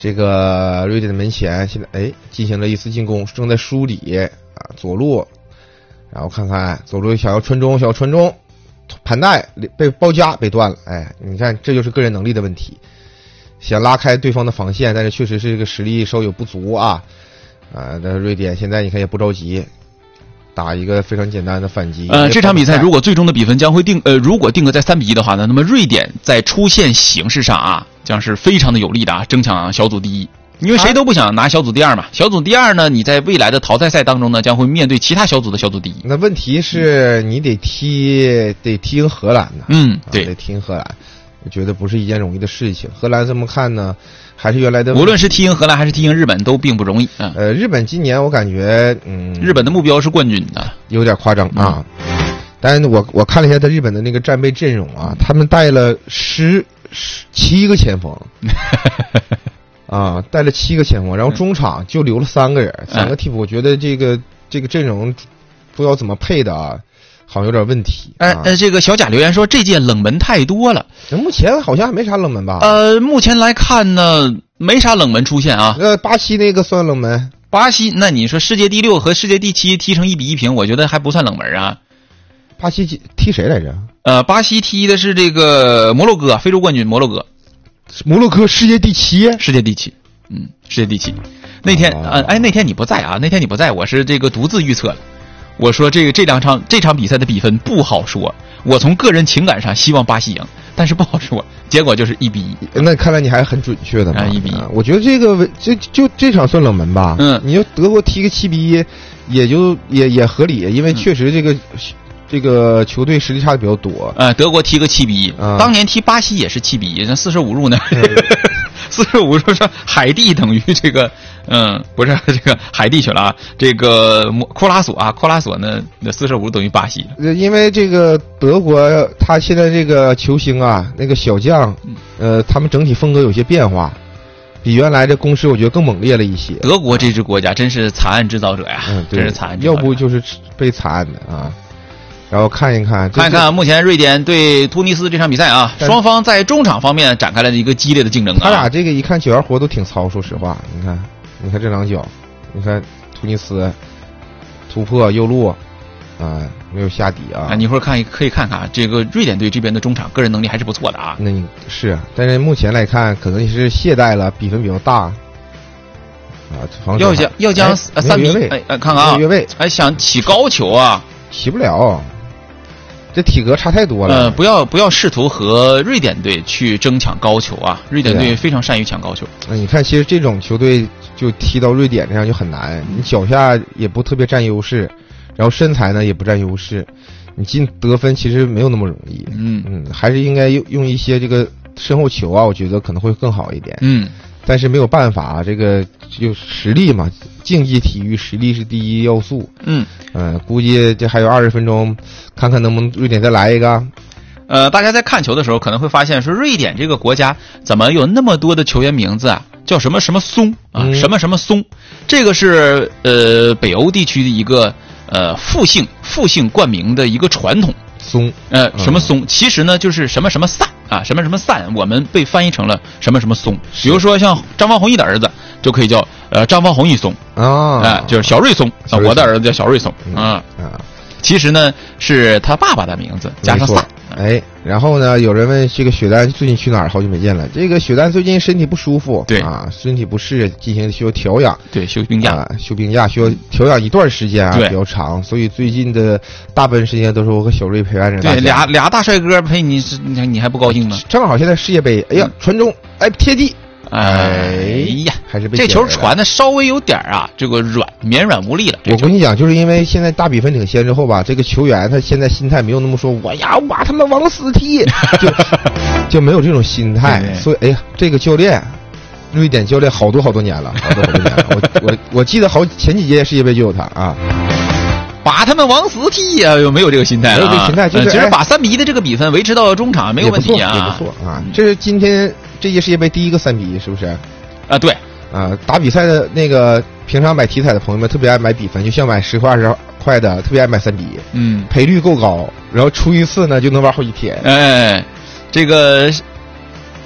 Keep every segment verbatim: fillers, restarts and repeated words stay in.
这个瑞典的门前现在哎进行了一次进攻，正在梳理啊左路，然后看看左路想要传中，想要传中，盘带被包夹被断了，哎，你看这就是个人能力的问题，想拉开对方的防线，但是确实是这个实力稍有不足啊啊！那瑞典现在你看也不着急。打一个非常简单的反击。 呃，这场比赛如果最终的比分将会定，呃，如果定格在三比一的话呢，那么瑞典在出线形势上啊，将是非常的有利的啊，争抢小组第一。因为谁都不想拿小组第二嘛。小组第二呢，你在未来的淘汰赛当中呢，将会面对其他小组的小组第一。 那问题是你得踢，得踢赢荷兰呢。 嗯，对， 啊、得踢赢荷兰。我觉得不是一件容易的事情。荷兰这么看呢，还是原来的。 无论是踢赢荷兰还是踢赢日本，都并不容易。嗯、 呃，日本今年我感觉，嗯， 日本的目标是冠军的， 有点夸张啊。嗯、但是我我看了一下他日本的那个战备阵容啊，他们带了十十七个前锋，啊，带了七个前锋，然后中场就留了三个人，三个替补。我觉得这个这个阵容不知道怎么配的啊。好像有点问题。 哎、呃，这个小贾留言说这届冷门太多了。 目前好像还没啥冷门吧？ 呃，目前来看呢，没啥冷门出现啊。 呃，巴西那个算冷门。 巴西，那你说世界第六和世界第七踢成一比一平，我觉得还不算冷门啊。 巴西踢谁来着？ 呃，巴西踢的是这个摩洛哥，非洲冠军摩洛哥。 摩洛哥世界第七？ 世界第七，嗯，世界第七。那天，呃，哎，那天你不在啊？那天你不在，我是这个独自预测的。我说这个这两场这场比赛的比分不好说，我从个人情感上希望巴西赢，但是不好说，结果就是一比一。 那看来你还很准确的嘛？ 啊，一比一。 我觉得这个这就这场算冷门吧。 嗯， 你就德国踢个七比一，也就也也合理，因为确实这个、嗯、这个球队实力差的比较多。 呃，德国踢个七比一、 嗯， 当年踢巴西也是七比一，那四舍五入呢？四舍五入说海地等于这个。嗯，不是这个海地去了啊，这个库拉索啊，库拉索呢，那四舍五入等于巴西。 因为这个德国，他现在这个球星啊，那个小将，呃，他们整体风格有些变化，比原来这攻势我觉得更猛烈了一些。 德国这支国家真是惨案制造者呀， 嗯， 真是惨案制造者， 要不就是被惨案的啊。然后看一看， 看一看目前瑞典对突尼斯这场比赛啊，双方在中场方面展开了一个激烈的竞争啊。 他俩这个一看脚丫活都挺糙，说实话，你看。你看这两脚，你看突尼斯突破右路啊，没有下底啊。 啊，你一会儿看可以看看这个瑞典队这边的中场个人能力还是不错的啊。 那你是，但是目前来看，可能也是懈怠了，比分比较大啊。 要将要将三比哎哎，看看啊， 越位， 还想起高球啊， 起不了。这体格差太多了。 呃，不要不要试图和瑞典队去争抢高球啊！瑞典队非常善于抢高球。 那、啊、你看，其实这种球队就踢到瑞典这样就很难，你脚下也不特别占优势，然后身材呢也不占优势，你进得分其实没有那么容易。 嗯嗯，还是应该用用一些这个身后球啊，我觉得可能会更好一点。 嗯， 但是没有办法，这个就实力嘛，竞技体育实力是第一要素。 嗯嗯、呃，估计这还有二十分钟，看看能不能瑞典再来一个。 呃，大家在看球的时候可能会发现，说瑞典这个国家怎么有那么多的球员名字啊？叫什么什么松啊， 嗯、 什么什么松，这个是呃北欧地区的一个呃复姓复姓冠名的一个传统。 松呃什么松、嗯，其实呢就是什么什么散啊，什么什么散，我们被翻译成了什么什么松。比如说像张方弘毅的儿子就可以叫呃张方弘毅松啊， 哎、呃，就是小瑞松啊，我的儿子叫小瑞松啊、嗯、啊，其实呢是他爸爸的名字加上散。 哎，然后呢，有人问这个雪丹最近去哪儿？好久没见了。这个雪丹最近身体不舒服， 对啊，身体不适，进行需要调养， 对，休病假， 啊、休病假需要调养一段时间啊，比较长，所以最近的大部分时间都是我和小瑞陪伴着大家。 对，俩俩大帅哥陪你，你你还不高兴吗？ 正好现在世界杯，哎呀，传中，哎，贴地。 哎呀， 还是被这球传的稍微有点啊，这个软绵软无力了。 我跟你讲，就是因为现在大比分领先之后吧，这个球员他现在心态没有那么说我呀我把他们往死踢，就就没有这种心态。 对对所以哎呀，这个教练，瑞典教练好多好多年了，好多好多年了。我我我记得好前几届世界杯就有他啊。 把他们往死踢呀、啊！有没有这个心态、啊？ 没有这个心态，就是、 呃、其实把三比一的这个比分维持到中场没有问题啊， 也不错啊。这是今天这届世界杯第一个三比一，是不是？ 啊，对啊，打比赛的那个平常买体彩的朋友们特别爱买比分，就像买十块二十块的，特别爱买三比一， 嗯， 赔率够高，然后出一次呢就能玩好几天。 哎，这个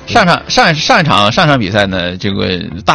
上场上上一场上一场比赛呢，这个大